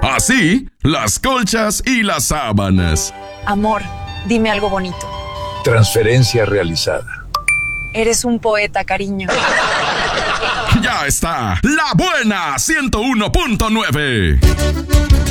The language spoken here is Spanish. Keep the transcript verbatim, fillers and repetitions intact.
Así, las colchas y las sábanas. Amor, dime algo bonito. Transferencia realizada. Eres un poeta, cariño. Ya está, La Buena ciento uno punto nueve.